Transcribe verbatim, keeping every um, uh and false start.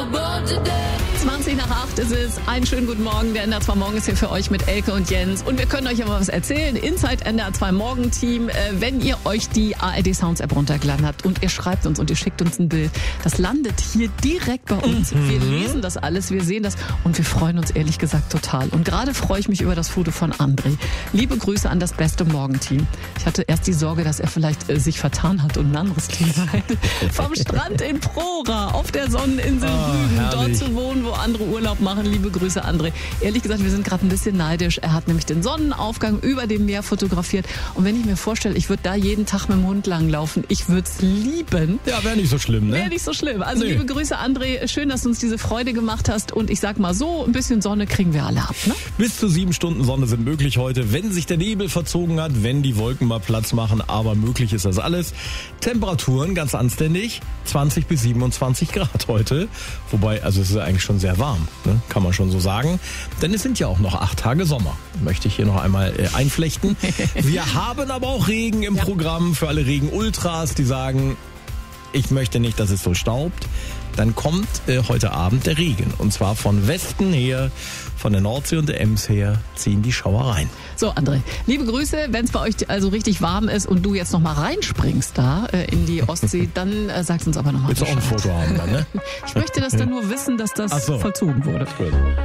zwanzig nach acht ist es. Einen schönen guten Morgen. Der N D R zwei Morgen ist hier für euch mit Elke und Jens. Und wir können euch aber was erzählen. Inside N D R zwei Morgen-Team. Äh, wenn ihr euch die A R D Sounds App runtergeladen habt und ihr schreibt uns und ihr schickt uns ein Bild, das landet hier direkt bei uns. Mhm. Wir lesen das alles, wir sehen das und wir freuen uns ehrlich gesagt total. Und gerade freue ich mich über das Foto von André. Liebe Grüße an das beste Morgenteam. Ich hatte erst die Sorge, dass er vielleicht äh, sich vertan hat und ein anderes Team hat. Vom Strand in Prora auf der Sonneninsel Rügen, oh, dort zu wohnen, wo andere Urlaub machen. Liebe Grüße, André. Ehrlich gesagt, wir sind gerade ein bisschen neidisch. Er hat nämlich den Sonnenaufgang über dem Meer fotografiert. Und wenn ich mir vorstelle, ich würde da jeden Tag mit dem Hund langlaufen, ich würde es lieben. Ja, wäre nicht so schlimm, ne? Wäre nicht so schlimm. Also nee. Liebe Grüße, André. Schön, dass du uns diese Freude gemacht hast. Und ich sag mal so, ein bisschen Sonne kriegen wir alle ab, ne? Bis zu sieben Stunden Sonne sind möglich heute, wenn sich der Nebel verzogen hat, wenn die Wolken mal Platz machen. Aber möglich ist das alles. Temperaturen ganz anständig, zwanzig bis siebenundzwanzig Grad heute. Wobei, also es ist eigentlich schon sehr warm, ne? Kann man schon so sagen. Denn es sind ja auch noch acht Tage Sommer. Möchte ich hier noch einmal äh, einflechten. Wir haben aber auch Regen im ja. Programm für alle Regen-Ultras, die sagen, ich möchte nicht, dass es so staubt. Dann kommt äh, heute Abend der Regen. Und zwar von Westen her, von der Nordsee und der Ems her, ziehen die Schauer rein. So, André, liebe Grüße. Wenn es bei euch also richtig warm ist und du jetzt noch mal reinspringst da äh, in die Ostsee, dann äh, sagst uns aber noch mal. Willst du auch ein Foto haben dann, ne? Ich möchte das dann nur wissen, dass das Ach so. vollzogen wurde. Gut.